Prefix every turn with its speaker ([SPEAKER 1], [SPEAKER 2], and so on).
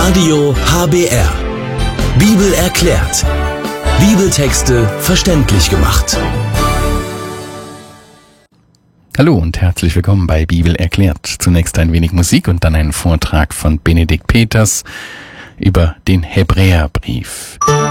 [SPEAKER 1] Radio HBR. Bibel erklärt. Bibeltexte verständlich gemacht.
[SPEAKER 2] Hallo und herzlich willkommen bei Bibel erklärt. Zunächst ein wenig Musik und dann ein Vortrag von Benedikt Peters über den Hebräerbrief.